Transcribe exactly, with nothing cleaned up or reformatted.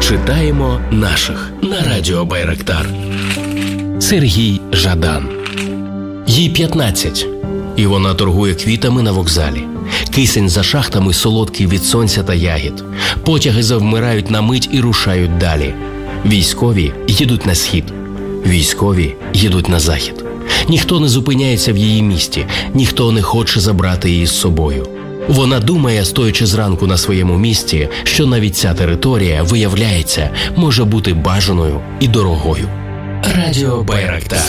Читаємо наших на радіо Байрактар. Сергій Жадан. Їй п'ятнадцять. І вона торгує квітами на вокзалі. Кисень за шахтами солодкий від сонця та ягід. Потяги завмирають на мить і рушають далі. Військові їдуть на схід. Військові їдуть на захід. Ніхто не зупиняється в її місті, ніхто не хоче забрати її з собою. Вона думає, стоячи зранку на своєму місці, що навіть ця територія, виявляється, може бути бажаною і дорогою. Радіо Байрактар.